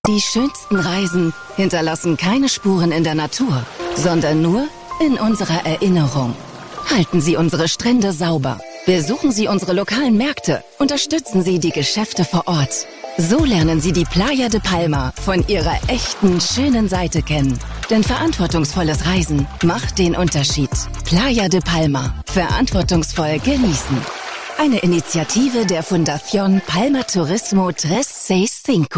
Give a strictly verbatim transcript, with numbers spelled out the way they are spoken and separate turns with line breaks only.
Die schönsten Reisen hinterlassen keine Spuren in der Natur, sondern nur in unserer Erinnerung. Halten Sie unsere Strände sauber. Besuchen Sie unsere lokalen Märkte. Unterstützen Sie die Geschäfte vor Ort. So lernen Sie die Playa de Palma von ihrer echten, schönen Seite kennen. Denn verantwortungsvolles Reisen macht den Unterschied. Playa de Palma. Verantwortungsvoll genießen. Eine Initiative der Fundación Palma Turismo tres seis cinco.